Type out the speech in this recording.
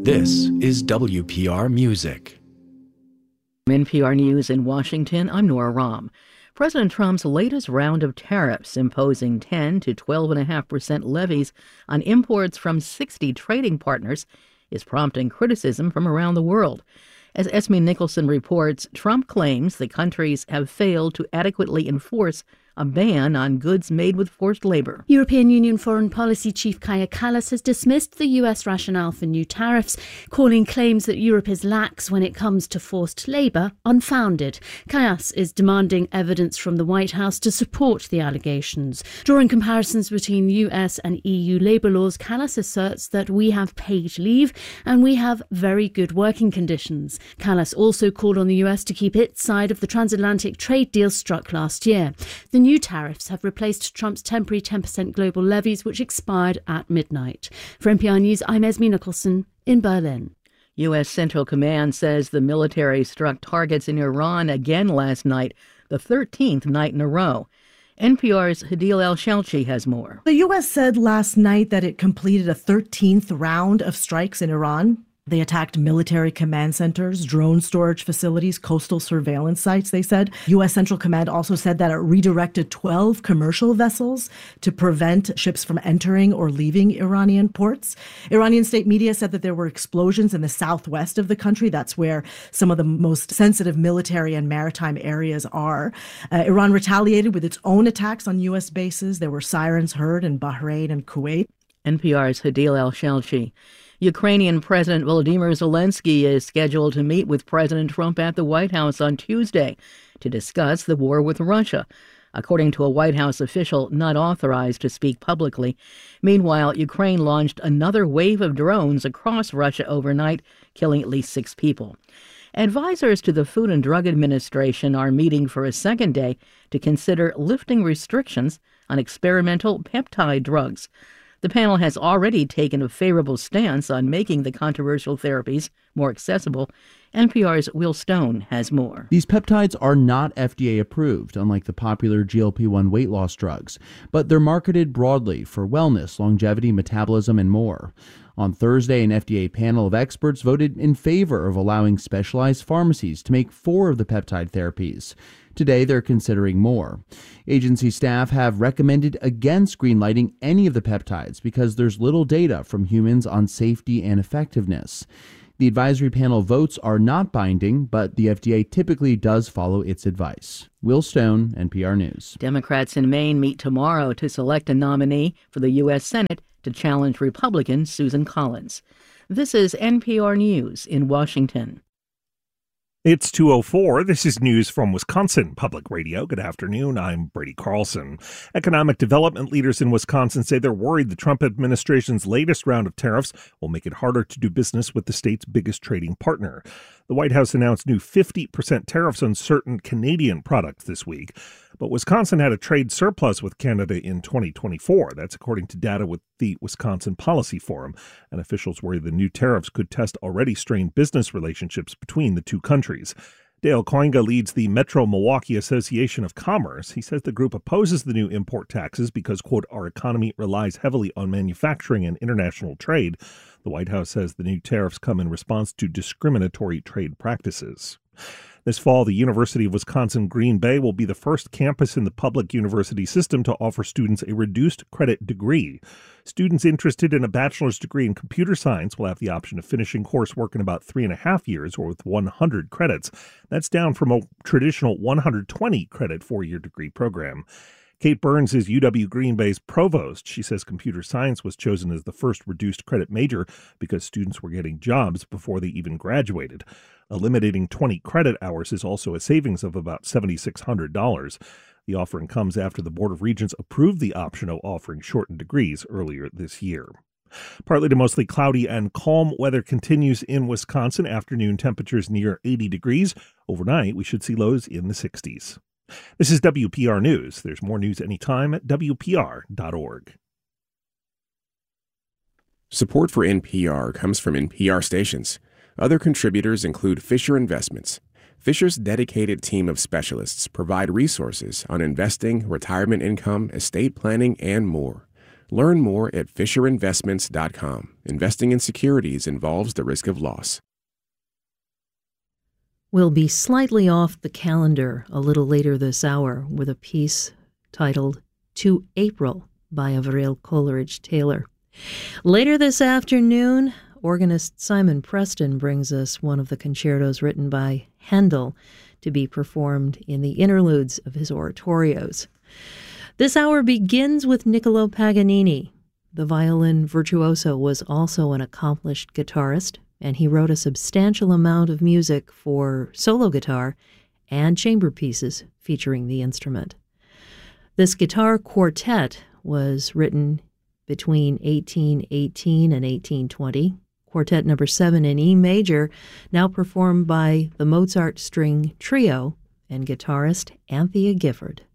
This is WPR Music. NPR News in Washington, I'm Nora Rahm. President Trump's latest round of tariffs, imposing 10 to 12.5% levies on imports from 60 trading partners, is prompting criticism from around the world. As Esme Nicholson reports, Trump claims the countries have failed to adequately enforce a ban on goods made with forced labor. European Union Foreign Policy Chief Kaja Kallas has dismissed the US rationale for new tariffs, calling claims that Europe is lax when it comes to forced labor unfounded. Kallas is demanding evidence from the White House to support the allegations. Drawing comparisons between US and EU labor laws, Kallas asserts that we have paid leave and we have very good working conditions. Kallas also called on the US to keep its side of the transatlantic trade deal struck last year. The new tariffs have replaced Trump's temporary 10% global levies, which expired at midnight. For NPR News, I'm Esme Nicholson in Berlin. U.S. Central Command says the military struck targets in Iran again last night, the 13th night in a row. NPR's Hadil El-Shelchi has more. The U.S. said last night that it completed a 13th round of strikes in Iran. They attacked military command centers, drone storage facilities, coastal surveillance sites, they said. U.S. Central Command also said that it redirected 12 commercial vessels to prevent ships from entering or leaving Iranian ports. Iranian state media said that there were explosions in the southwest of the country. That's where some of the most sensitive military and maritime areas are. Iran retaliated with its own attacks on U.S. bases. There were sirens heard in Bahrain and Kuwait. NPR's Hadil El-Shelchi. Ukrainian President Volodymyr Zelensky is scheduled to meet with President Trump at the White House on Tuesday to discuss the war with Russia, according to a White House official not authorized to speak publicly. Meanwhile, Ukraine launched another wave of drones across Russia overnight, killing at least 6 people. Advisors to the Food and Drug Administration are meeting for a second day to consider lifting restrictions on experimental peptide drugs. The panel has already taken a favorable stance on making the controversial therapies more accessible. NPR's Will Stone has more. These peptides are not FDA approved, unlike the popular GLP-1 weight loss drugs, but they're marketed broadly for wellness, longevity, metabolism, and more. On Thursday, an FDA panel of experts voted in favor of allowing specialized pharmacies to make 4 of the peptide therapies. Today, they're considering more. Agency staff have recommended against greenlighting any of the peptides because there's little data from humans on safety and effectiveness. The advisory panel votes are not binding, but the FDA typically does follow its advice. Will Stone, NPR News. Democrats in Maine meet tomorrow to select a nominee for the U.S. Senate to challenge Republican Susan Collins. This is NPR News in Washington. It's 2:04. This is news from Wisconsin Public Radio. Good afternoon. I'm Brady Carlson. Economic development leaders in Wisconsin say they're worried the Trump administration's latest round of tariffs will make it harder to do business with the state's biggest trading partner. The White House announced new 50% tariffs on certain Canadian products this week. But Wisconsin had a trade surplus with Canada in 2024. That's according to data with the Wisconsin Policy Forum. And officials worry the new tariffs could test already strained business relationships between the two countries. Dale Koinga leads the Metro Milwaukee Association of Commerce. He says the group opposes the new import taxes because, quote, our economy relies heavily on manufacturing and international trade. The White House says the new tariffs come in response to discriminatory trade practices. This fall, the University of Wisconsin-Green Bay will be the first campus in the public university system to offer students a reduced credit degree. Students interested in a bachelor's degree in computer science will have the option of finishing coursework in about 3.5 years or with 100 credits. That's down from a traditional 120-credit 4-year degree program. Kate Burns is UW-Green Bay's provost. She says computer science was chosen as the first reduced credit major because students were getting jobs before they even graduated. Eliminating 20 credit hours is also a savings of about $7,600. The offering comes after the Board of Regents approved the option of offering shortened degrees earlier this year. Partly to mostly cloudy and calm weather continues in Wisconsin. Afternoon temperatures near 80 degrees. Overnight, we should see lows in the 60s. This is WPR News. There's more news anytime at WPR.org. Support for NPR comes from NPR stations. Other contributors include Fisher Investments. Fisher's dedicated team of specialists provide resources on investing, retirement income, estate planning, and more. Learn more at FisherInvestments.com. Investing in securities involves the risk of loss. We'll be slightly off the calendar a little later this hour with a piece titled To April by Avril Coleridge-Taylor. Later this afternoon, organist Simon Preston brings us one of the concertos written by Handel to be performed in the interludes of his oratorios. This hour begins with Niccolo Paganini. The violin virtuoso was also an accomplished guitarist, and he wrote a substantial amount of music for solo guitar and chamber pieces featuring the instrument. This guitar quartet was written between 1818 and 1820. Quartet number 7 in E major, now performed by the Mozart String Trio and guitarist Anthea Gifford.